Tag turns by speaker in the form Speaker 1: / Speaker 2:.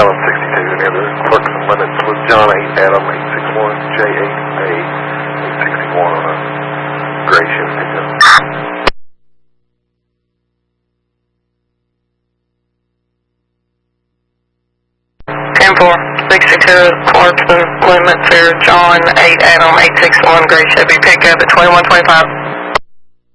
Speaker 1: Gallon 62 near the Clarkson limits with John 8 Adam 861 J8A 861 on a gray Chevy pickup.
Speaker 2: 10-4, 62 Clarkson limits here, John 8 Adam 861 gray Chevy pickup at 2125.